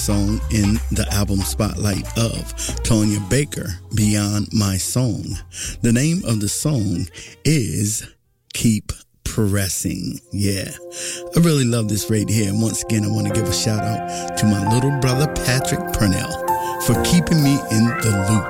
song in the album Spotlight of Tonya Baker, Beyond My Song. The name of the song is Keep Pressing. Yeah, I really love this right here. And once again, I want to give a shout out to my little brother Patrick Purnell for keeping me in the loop